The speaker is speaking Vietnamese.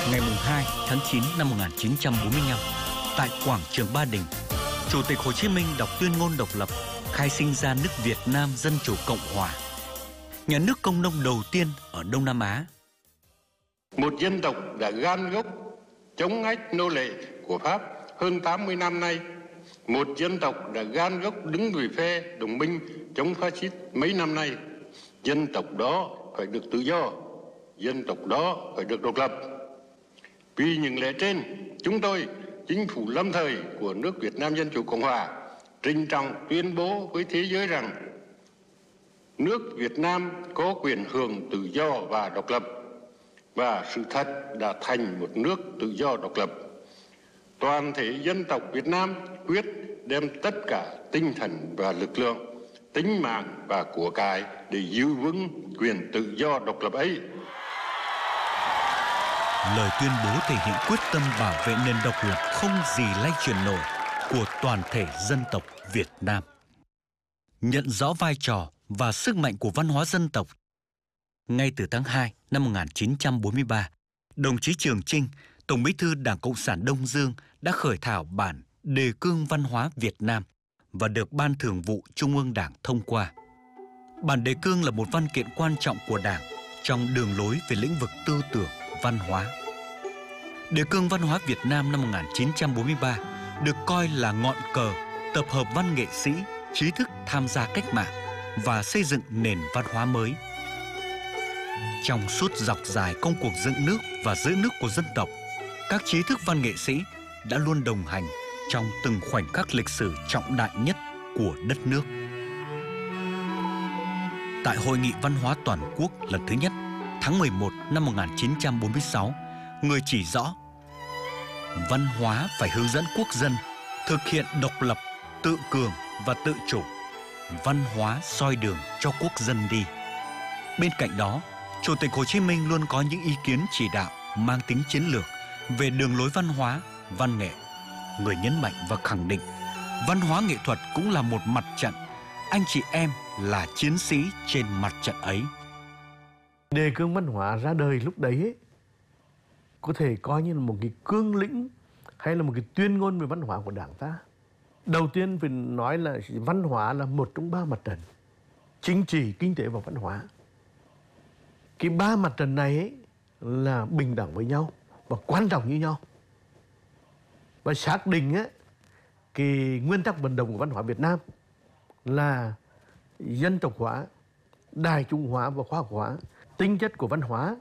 Ngày 2 tháng 9 năm 1945, tại quảng trường Ba Đình, Chủ tịch Hồ Chí Minh đọc tuyên ngôn độc lập, khai sinh ra nước Việt Nam Dân Chủ Cộng Hòa, nhà nước công nông đầu tiên ở Đông Nam Á. Một dân tộc đã gan gốc chống ách nô lệ của Pháp hơn 80 năm nay. Một dân tộc đã gan gốc đứng về phe đồng minh chống phát xít mấy năm nay. Dân tộc đó phải được tự do, dân tộc đó phải được độc lập. Vì những lẽ trên, chúng tôi, chính phủ lâm thời của nước Việt Nam Dân Chủ Cộng Hòa, trịnh trọng tuyên bố với thế giới rằng nước Việt Nam có quyền hưởng tự do và độc lập, và sự thật đã thành một nước tự do độc lập. Toàn thể dân tộc Việt Nam quyết đem tất cả tinh thần và lực lượng, tính mạng và của cải để giữ vững quyền tự do độc lập ấy. Lời tuyên bố thể hiện quyết tâm bảo vệ nền độc lập không gì lay chuyển nổi của toàn thể dân tộc Việt Nam. Nhận rõ vai trò và sức mạnh của văn hóa dân tộc, ngay từ tháng 2 năm 1943, đồng chí Trường Chinh, Tổng Bí thư Đảng Cộng sản Đông Dương đã khởi thảo bản Đề cương văn hóa Việt Nam và được Ban Thường vụ Trung ương Đảng thông qua. Bản đề cương là một văn kiện quan trọng của Đảng trong đường lối về lĩnh vực tư tưởng, văn hóa. Đề cương văn hóa Việt Nam năm 1943 được coi là ngọn cờ tập hợp văn nghệ sĩ, trí thức tham gia cách mạng và xây dựng nền văn hóa mới. Trong suốt dọc dài công cuộc dựng nước và giữ nước của dân tộc, các trí thức văn nghệ sĩ đã luôn đồng hành trong từng khoảnh khắc lịch sử trọng đại nhất của đất nước. Tại Hội nghị Văn hóa Toàn quốc lần thứ nhất, tháng 11 năm 1946, người chỉ rõ văn hóa phải hướng dẫn quốc dân thực hiện độc lập, tự cường và tự chủ. Văn hóa soi đường cho quốc dân đi. Bên cạnh đó, Chủ tịch Hồ Chí Minh luôn có những ý kiến chỉ đạo mang tính chiến lược về đường lối văn hóa, văn nghệ. Người nhấn mạnh và khẳng định văn hóa nghệ thuật cũng là một mặt trận, anh chị em là chiến sĩ trên mặt trận ấy. Đề cương văn hóa ra đời lúc đấy ấy, có thể coi như là một cái cương lĩnh hay là một cái tuyên ngôn về văn hóa của Đảng ta. Đầu tiên phải nói là văn hóa là một trong ba mặt trận: chính trị, kinh tế và văn hóa. Cái ba mặt trận này ấy là bình đẳng với nhau và quan trọng như nhau. Và xác định ấy, cái nguyên tắc vận động của văn hóa Việt Nam là dân tộc hóa, đại chúng hóa và khoa học hóa. Tính chất của văn hóa